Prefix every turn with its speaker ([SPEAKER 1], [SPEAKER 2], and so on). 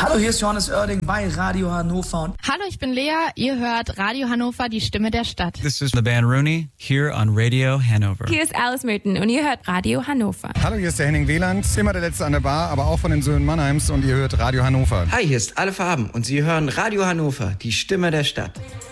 [SPEAKER 1] Hallo, hier ist Johannes Oerding bei Radio Hannover.
[SPEAKER 2] Hallo, ich bin Lea. Ihr hört Radio Hannover, die Stimme der Stadt.
[SPEAKER 3] This is the band Rooney here on Radio Hanover.
[SPEAKER 4] Hier ist Alice Merton und ihr hört Radio Hannover.
[SPEAKER 5] Hallo, hier ist der Henning Wieland, immer der Letzte an der Bar, aber auch von den Söhnen Mannheims und ihr hört Radio Hannover.
[SPEAKER 6] Hi, hier ist Alle Farben und Sie hören Radio Hannover, die Stimme der Stadt.